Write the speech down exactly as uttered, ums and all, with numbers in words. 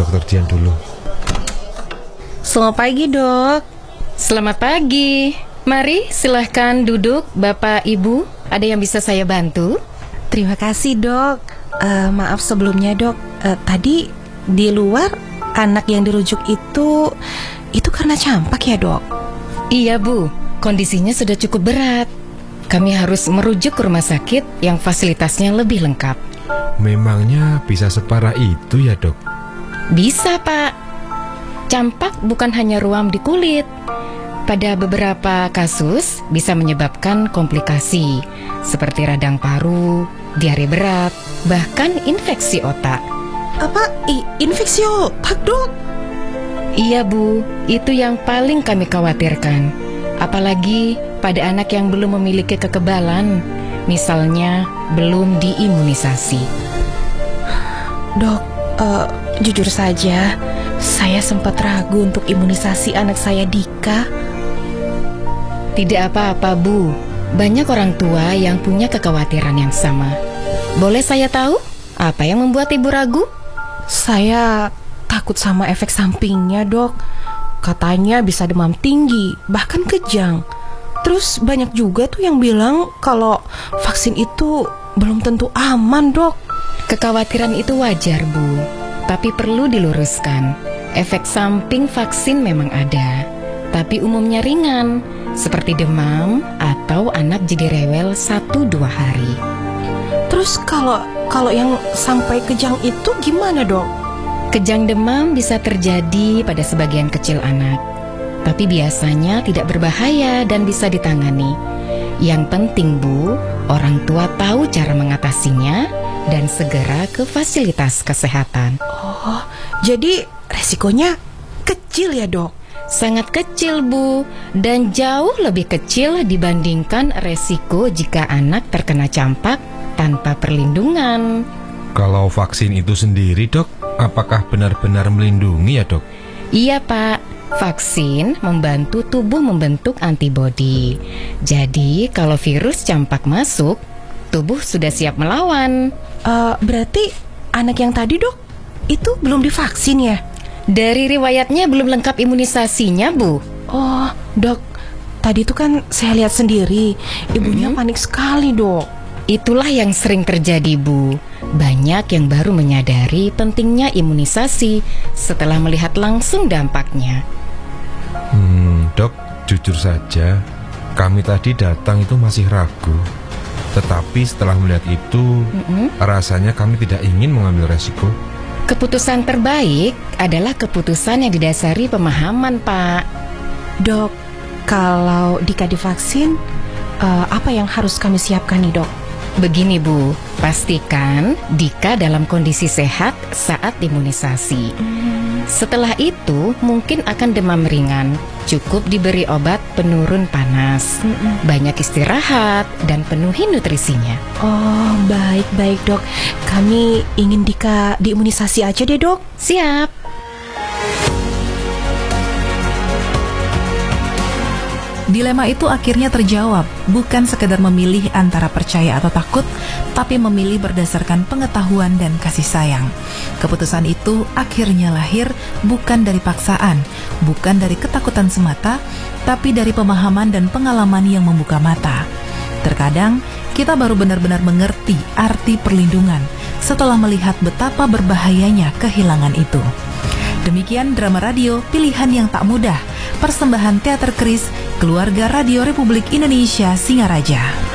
dokter Dian dulu. Selamat pagi, Dok. Selamat pagi. Mari silahkan duduk, Bapak Ibu. Ada yang bisa saya bantu? Terima kasih, Dok. Uh, maaf sebelumnya, Dok. Uh, tadi di luar anak yang dirujuk itu itu karena campak ya, Dok? Iya, Bu. Kondisinya sudah cukup berat. Kami harus merujuk ke rumah sakit yang fasilitasnya lebih lengkap. Memangnya bisa separah itu ya, Dok? Bisa, Pak. Campak bukan hanya ruam di kulit. Pada beberapa kasus bisa menyebabkan komplikasi seperti radang paru, diare berat, bahkan infeksi otak. Apa? I, infeksi otak, Dok? Iya, Bu. Itu yang paling kami khawatirkan. Apalagi pada anak yang belum memiliki kekebalan, misalnya belum diimunisasi. Dok, uh, jujur saja, saya sempat ragu untuk imunisasi anak saya, Dika. Tidak apa-apa, Bu. Banyak orang tua yang punya kekhawatiran yang sama. Boleh saya tahu apa yang membuat Ibu ragu? Saya takut sama efek sampingnya, Dok. Katanya bisa demam tinggi, bahkan kejang. Terus banyak juga tuh yang bilang kalau vaksin itu belum tentu aman, Dok. Kekhawatiran itu wajar, Bu. Tapi perlu diluruskan. Efek samping vaksin memang ada, tapi umumnya ringan, seperti demam atau anak jadi rewel satu dua hari. Terus kalau kalau yang sampai kejang itu gimana, Dok? Kejang demam bisa terjadi pada sebagian kecil anak, tapi biasanya tidak berbahaya dan bisa ditangani. Yang penting, Bu, orang tua tahu cara mengatasinya dan segera ke fasilitas kesehatan. Oh, jadi resikonya kecil ya, Dok? Sangat kecil, Bu, dan jauh lebih kecil dibandingkan resiko jika anak terkena campak tanpa perlindungan. Kalau vaksin itu sendiri, Dok, apakah benar-benar melindungi ya, Dok? Iya, Pak. Vaksin membantu tubuh membentuk antibodi. Jadi, kalau virus campak masuk, tubuh sudah siap melawan. Uh, berarti anak yang tadi, Dok, itu belum divaksin ya? Dari riwayatnya belum lengkap imunisasinya, Bu. Oh, Dok, tadi itu kan saya lihat sendiri, ibunya hmm. panik sekali, Dok. Itulah yang sering terjadi, Bu. Banyak yang baru menyadari pentingnya imunisasi setelah melihat langsung dampaknya. Hmm, Dok, jujur saja, kami tadi datang itu masih ragu. Tetapi setelah melihat itu, mm-hmm. rasanya kami tidak ingin mengambil resiko. Keputusan terbaik adalah keputusan yang didasari pemahaman, Pak. Dok, kalau Dika divaksin, uh, apa yang harus kami siapkan nih, Dok? Begini, Bu, pastikan Dika dalam kondisi sehat saat imunisasi. Hmm. Setelah itu mungkin akan demam ringan. Cukup diberi obat penurun panas. Hmm. Banyak istirahat dan penuhi nutrisinya. Oh, baik-baik, Dok. Kami ingin Dika diimunisasi aja deh, Dok. Siap. Dilema itu akhirnya terjawab, bukan sekedar memilih antara percaya atau takut, tapi memilih berdasarkan pengetahuan dan kasih sayang. Keputusan itu akhirnya lahir bukan dari paksaan, bukan dari ketakutan semata, tapi dari pemahaman dan pengalaman yang membuka mata. Terkadang, kita baru benar-benar mengerti arti perlindungan setelah melihat betapa berbahayanya kehilangan itu. Demikian drama radio Pilihan yang Tak Mudah, persembahan Teater Keris, Keluarga Radio Republik Indonesia Singaraja.